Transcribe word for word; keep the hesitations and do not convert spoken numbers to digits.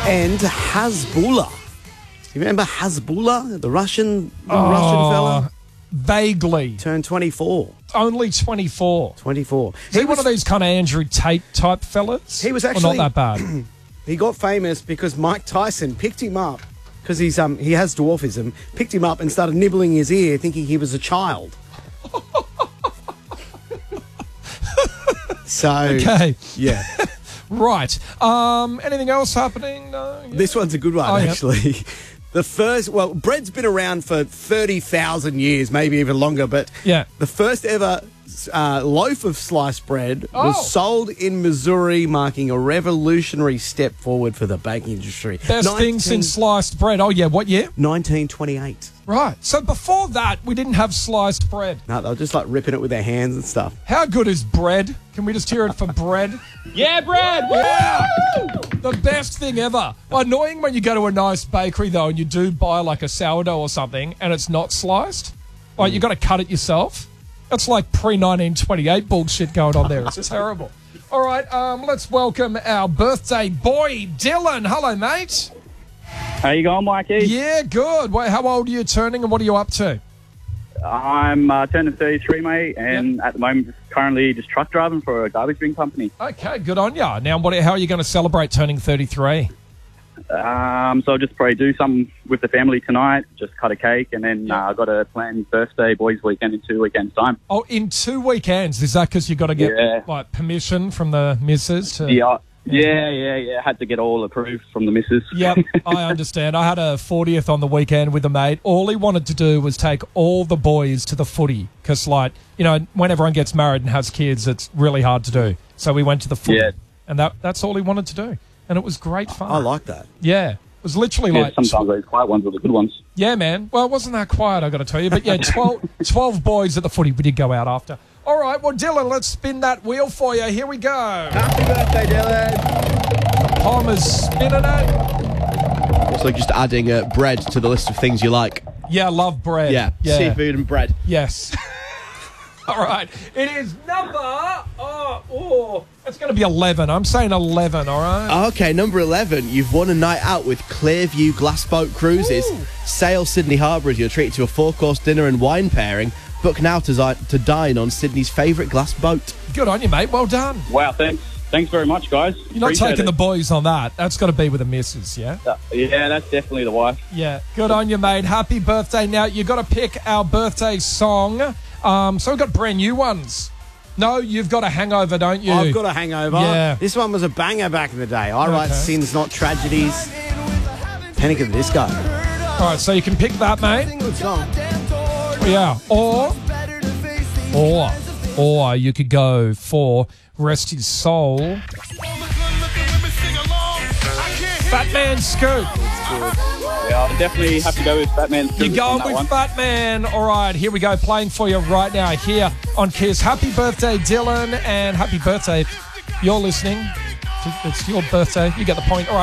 and Hasbulla. You remember Hasbulla, the Russian, the Oh, Russian fella? Vaguely. Turned twenty-four. Only twenty-four. twenty-four. Is he, he one of these kind of Andrew Tate type fellas? He was Or actually not that bad. He got famous because Mike Tyson picked him up because he's um he has dwarfism. Picked him up and started nibbling his ear, thinking he was a child. So Okay. yeah. Right. Um, anything else happening? No. Yeah. This one's a good one, Oh, yeah. actually. The first, well, bread's been around for thirty thousand years, maybe even longer, but Yeah. the first ever uh, loaf of sliced bread Oh. was sold in Missouri, marking a revolutionary step forward for the baking industry. Best thing nineteen since sliced bread. Oh, yeah. What year? nineteen twenty-eight. Right. So before that, we didn't have sliced bread. No, they were just like ripping it with their hands and stuff. How good is bread? Can we just hear it for bread? Yeah, bread. Yeah. The best thing ever. Annoying when you go to a nice bakery, though, and you do buy like a sourdough or something, and it's not sliced. Like, you got to cut it yourself. It's like pre nineteen twenty-eight bullshit going on there. It's terrible. All right, um, let's welcome our birthday boy, Dylan. Hello, mate. How you going, Mikey? Yeah, good. Wait, how old are you turning, and what are you up to? I'm uh, turning thirty-three, mate, and at the moment, just currently just truck driving for a garbage bin company. Okay, good on ya. Now, what? How are you going to celebrate turning thirty-three? Um, so I'll just probably do something with the family tonight, just cut a cake, and then Yeah. uh, I've got a planned birthday boys weekend in two weekends' time. Oh, in two weekends. Is that because you got to get Yeah. like permission from the missus to? Yeah, yeah, yeah, yeah. Had to get all approved from the missus. Yep, I understand. I had a fortieth on the weekend with a mate. All he wanted to do was take all the boys to the footy because, like, you know, when everyone gets married and has kids, it's really hard to do. So we went to the footy, Yeah. and that that's all he wanted to do. And it was great fun. I like that. Yeah. It was literally Yeah, like... sometimes those quiet ones are the good ones. Yeah, man. Well, it wasn't that quiet, I got to tell you. But yeah, twelve, twelve boys at the footy. We did go out after. All right, well, Dylan, let's spin that wheel for you. Here we go. Happy birthday, Dylan. Palmer's spinning it. Also, just adding uh, bread to the list of things you like. Yeah, I love bread. Yeah, yeah. seafood and bread. Yes. All right. It is number... Oh, oh. It's going to be eleven. I'm saying eleven, all right? Okay, number eleven. You've won a night out with Clearview Glassboat Cruises. Ooh. Sail Sydney Harbour as your treat to a four-course dinner and wine pairing. Book now to, zi- to dine on Sydney's favourite glass boat. Good on you, mate. Well done. Wow, thanks. Thanks very much, guys. You're not Appreciate taking it. the boys on that. That's got to be with the missus, yeah? Uh, yeah, that's definitely the wife. Yeah. Good on you, mate. Happy birthday. Now, you got to pick our birthday song. Um, so we've got brand new ones. No, you've got a hangover, don't you? I've got a hangover. Yeah. This one was a banger back in the day. I write Okay. sins, not tragedies. Panic at the Disco. All right, so you can pick that, mate. Good song. Yeah. Or, or, or you could go for Rest His Soul. Fat Man Scoop. Yeah, I'll definitely have to go with Batman. You're going on that with one. Fat Man. All right, here we go. Playing for you right now here on Kiss. Happy birthday, Dylan, and happy birthday if you're listening. It's your birthday. You get the point. All right.